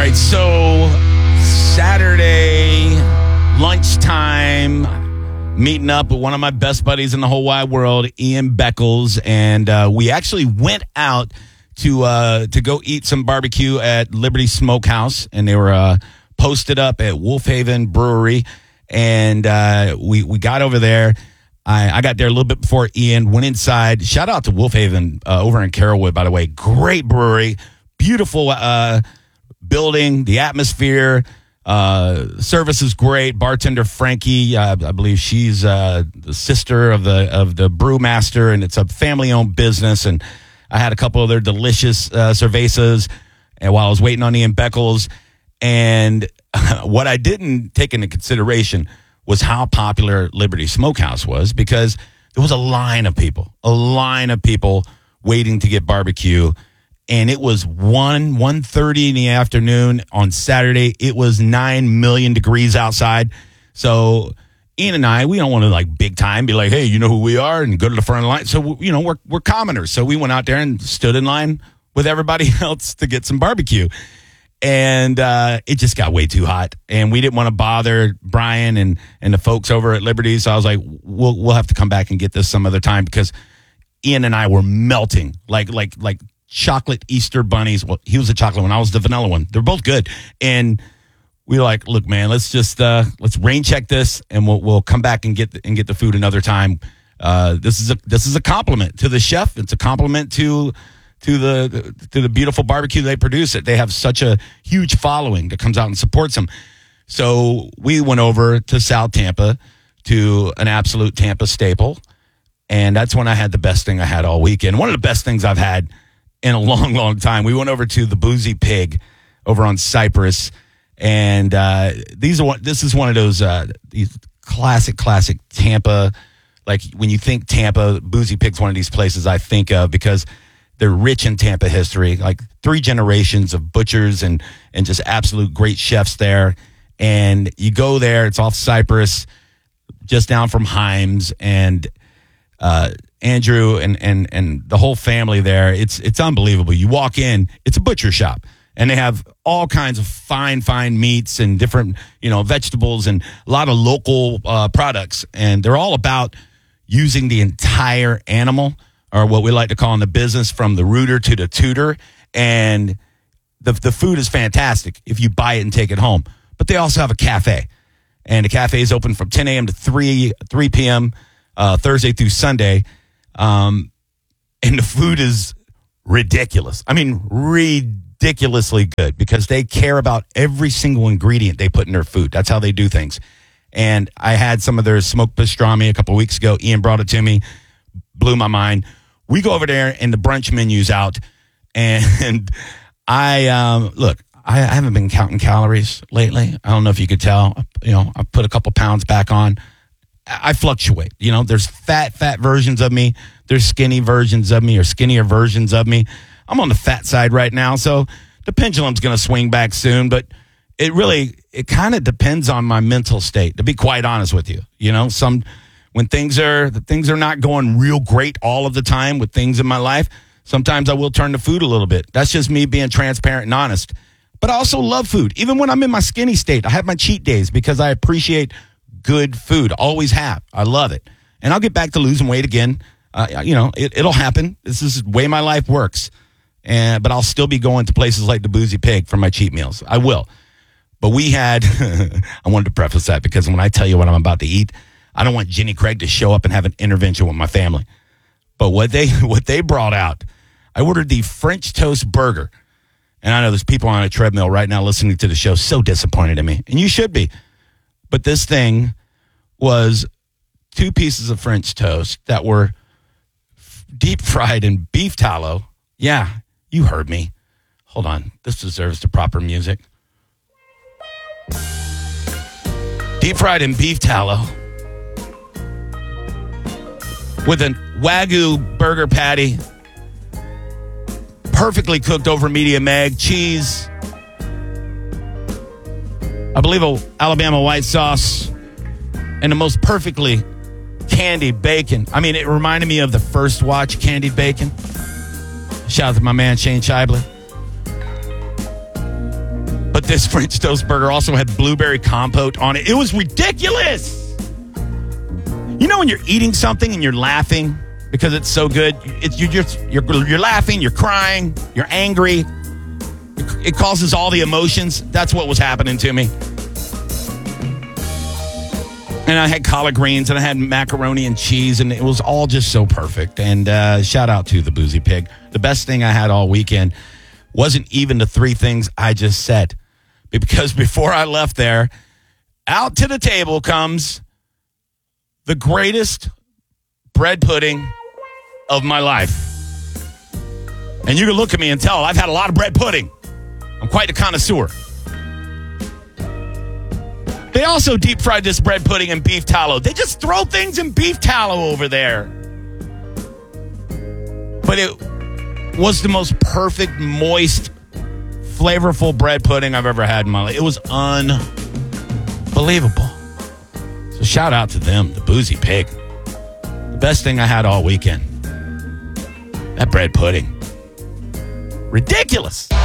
right, so Saturday lunchtime, meeting up with one of my best buddies in the whole wide world, Ian Beckles, and we actually went out to go eat some barbecue at Liberty Smokehouse, and they were posted up at Wolf Haven Brewery, and we got over there. I got there a little bit before Ian, went inside. Shout out to Wolf Haven over in Carrollwood, by the way. Great brewery, beautiful building, the atmosphere, service is great. Bartender Frankie, I believe she's the sister of the brewmaster, and it's a family-owned business. And I had a couple of their delicious cervezas, and while I was waiting on Ian Beckles, and what I didn't take into consideration was how popular Liberty Smokehouse was, because there was a line of people waiting to get barbecue. And it was 1:30 in the afternoon on Saturday. It was 9 million degrees outside. So Ian and I, we don't want to like big time be like, hey, you know who we are, and go to the front of the line. So, you know, we're commoners. So we went out there and stood in line with everybody else to get some barbecue. And it just got way too hot, and we didn't want to bother Brian and the folks over at Liberty. So I was like, we'll have to come back and get this some other time, because Ian and I were melting like chocolate Easter bunnies. Well, he was the chocolate one, I was the vanilla one. They're both good, and we were like, look, man, let's just let's rain check this, and we'll come back and get the food another time. This is a compliment to the chef. It's a compliment to the beautiful barbecue they produce. They have such a huge following that comes out and supports them. So we went over to South Tampa to an absolute Tampa staple, and that's when I had the best thing I had all weekend. One of the best things I've had in a long, long time. We went over to the Boozy Pig over on Cypress, and this is one of those these classic Tampa. Like when you think Tampa, Boozy Pig's one of these places I think of, because they're rich in Tampa history, like 3 generations of butchers and just absolute great chefs there. And you go there, it's off Cypress, just down from Himes, and Andrew and the whole family there. It's unbelievable. You walk in, it's a butcher shop, and they have all kinds of fine meats and different, vegetables and a lot of local products. And they're all about using the entire animal, or what we like to call in the business, from the rooter to the tutor. And the food is fantastic if you buy it and take it home. But they also have a cafe. And the cafe is open from 10 a.m. to 3 p.m., Thursday through Sunday. And the food is ridiculous. I mean, ridiculously good, because they care about every single ingredient they put in their food. That's how they do things. And I had some of their smoked pastrami a couple of weeks ago. Ian brought it to me. Blew my mind. We go over there, and the brunch menu's out, and I haven't been counting calories lately. I don't know if you could tell. I put a couple pounds back on. I fluctuate. There's fat versions of me. There's skinny versions of me, or skinnier versions of me. I'm on the fat side right now, so the pendulum's going to swing back soon, but it kind of depends on my mental state, to be quite honest with you. When things are not going real great all of the time with things in my life, sometimes I will turn to food a little bit. That's just me being transparent and honest. But I also love food. Even when I'm in my skinny state, I have my cheat days, because I appreciate good food. Always have. I love it. And I'll get back to losing weight again. It'll happen. This is the way my life works. But I'll still be going to places like the Boozy Pig for my cheat meals. I will. But we had, I wanted to preface that, because when I tell you what I'm about to eat, I don't want Jenny Craig to show up and have an intervention with my family. But what they brought out, I ordered the French toast burger. And I know there's people on a treadmill right now listening to the show so disappointed in me. And you should be. But this thing was 2 pieces of French toast that were deep fried in beef tallow. Yeah, you heard me. Hold on. This deserves the proper music. Deep fried in beef tallow, with a Wagyu burger patty, perfectly cooked over medium egg, cheese, I believe a Alabama white sauce, and the most perfectly candied bacon. I mean, it reminded me of the First Watch candied bacon. Shout out to my man Shane Scheibler. But this French toast burger also had blueberry compote on it. It was ridiculous. You know when you're eating something and you're laughing because it's so good? You're laughing, you're crying, you're angry. It causes all the emotions. That's what was happening to me. And I had collard greens and I had macaroni and cheese, and it was all just so perfect. And shout out to the Boozy Pig. The best thing I had all weekend wasn't even the three things I just said. Because before I left there, out to the table comes the greatest bread pudding of my life. And you can look at me and tell I've had a lot of bread pudding. I'm quite a connoisseur. They also deep fried this bread pudding in beef tallow. They just throw things in beef tallow over there. But it was the most perfect, moist, flavorful bread pudding I've ever had in my life. It was unbelievable. So shout out to them, the Boozy Pig. The best thing I had all weekend. That bread pudding. Ridiculous.